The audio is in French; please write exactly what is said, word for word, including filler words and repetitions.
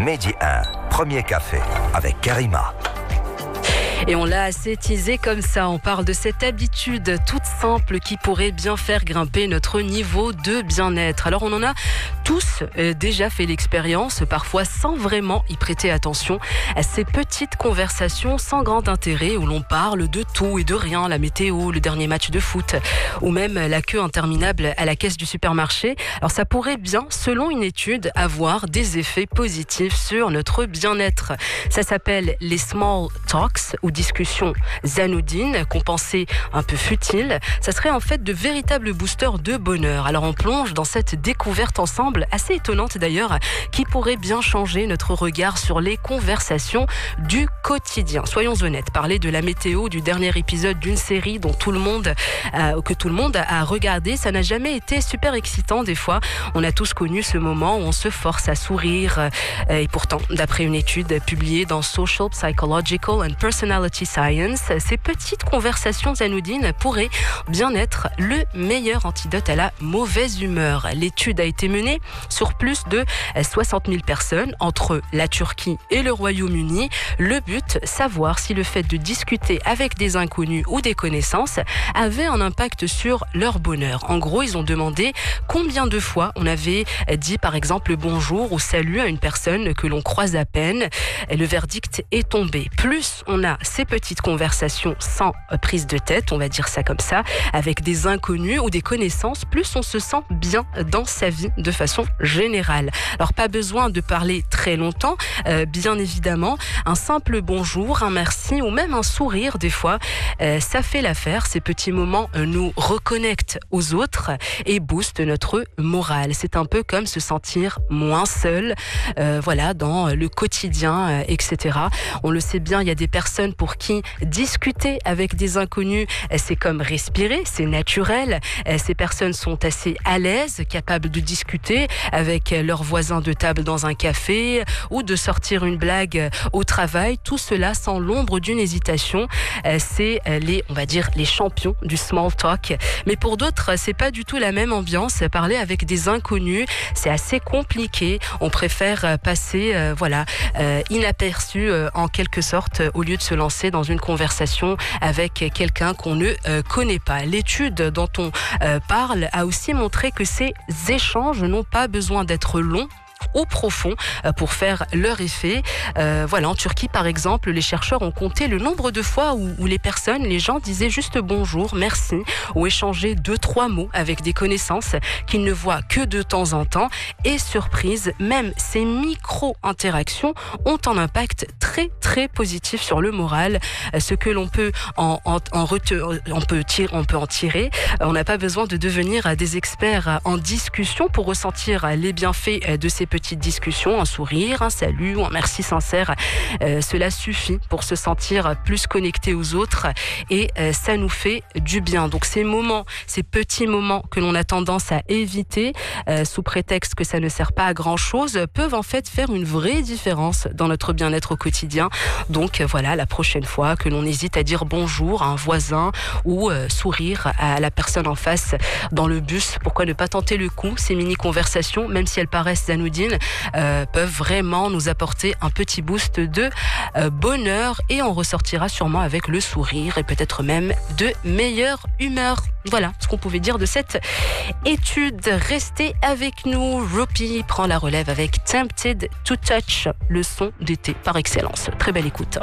Midi un, premier café avec Karima. Et on l'a assez teasé comme ça, on parle de cette habitude toute simple qui pourrait bien faire grimper notre niveau de bien-être. Alors on en a tous euh, déjà fait l'expérience, parfois sans vraiment y prêter attention, à ces petites conversations sans grand intérêt où l'on parle de tout et de rien, la météo, le dernier match de foot ou même la queue interminable à la caisse du supermarché. Alors ça pourrait bien, selon une étude, avoir des effets positifs sur notre bien-être. Ça s'appelle les small talks ou discussions anodines qu'on pensait un peu futiles. Ça serait en fait de véritables boosters de bonheur. Alors on plonge dans cette découverte ensemble, assez étonnante d'ailleurs, qui pourrait bien changer notre regard sur les conversations du quotidien. Soyons honnêtes, parler de la météo du dernier épisode d'une série dont tout le monde, euh, que tout le monde a regardé, ça n'a jamais été super excitant des fois. On a tous connu ce moment où on se force à sourire. Euh, et pourtant, d'après une étude publiée dans Social, Psychological and Personality Science, ces petites conversations anodines pourraient bien être le meilleur antidote à la mauvaise humeur. L'étude a été menée sur plus de soixante mille personnes entre la Turquie et le Royaume-Uni. Le but, savoir si le fait de discuter avec des inconnus ou des connaissances avait un impact sur leur bonheur. En gros, ils ont demandé combien de fois on avait dit par exemple bonjour ou salut à une personne que l'on croise à peine. Et le verdict est tombé. Plus on a ces petites conversations sans prise de tête, on va dire ça comme ça, avec des inconnus ou des connaissances, plus on se sent bien dans sa vie de façon générale. Alors pas besoin de parler très longtemps, euh, bien évidemment, un simple bonjour, un merci ou même un sourire des fois, euh, ça fait l'affaire. Ces petits moments euh, nous reconnectent aux autres et boostent notre morale. C'est un peu comme se sentir moins seul, euh, voilà, dans le quotidien, euh, et cetera. On le sait bien, il y a des personnes pour qui discuter avec des inconnus, c'est comme respirer, c'est naturel. Ces personnes sont assez à l'aise, capables de discuter avec leurs voisins de table dans un café ou de sortir une blague au travail. Tout cela sans l'ombre d'une hésitation. C'est les, on va dire, les champions du small talk. Mais pour d'autres, c'est pas du tout la même ambiance. Parler avec des inconnus, c'est assez compliqué. On préfère passer, euh, voilà, euh, inaperçu euh, en quelque sorte, au lieu de se lancer dans une conversation avec quelqu'un qu'on ne euh, connaît pas. L'étude dont on euh, parle a aussi montré que ces échanges n'ont pas besoin d'être longs ou profond pour faire leur effet. Euh, voilà, en Turquie par exemple, les chercheurs ont compté le nombre de fois où, où les personnes, les gens disaient juste bonjour, merci, ou échangeaient deux, trois mots avec des connaissances qu'ils ne voient que de temps en temps. Et surprise, même ces micro-interactions ont un impact très très positif sur le moral. Ce que l'on peut en, en, en, rete- on peut tirer, on peut en tirer. On n'a pas besoin de devenir des experts en discussion pour ressentir les bienfaits de ces petites discussions, un sourire, un salut ou un merci sincère. Euh, cela suffit pour se sentir plus connecté aux autres et euh, ça nous fait du bien. Donc ces moments, ces petits moments que l'on a tendance à éviter euh, sous prétexte que ça ne sert pas à grand chose peuvent en fait faire une vraie différence dans notre bien-être au quotidien. Donc euh, voilà, la prochaine fois que l'on hésite à dire bonjour à un voisin ou euh, sourire à la personne en face dans le bus, pourquoi ne pas tenter le coup? Ces mini-conversations, même si elles paraissent anodines, Euh, peuvent vraiment nous apporter un petit boost de euh, bonheur et on ressortira sûrement avec le sourire et peut-être même de meilleure humeur. Voilà ce qu'on pouvait dire de cette étude. Restez avec nous. Rupi prend la relève avec Tempted to Touch, le son d'été par excellence. Très belle écoute.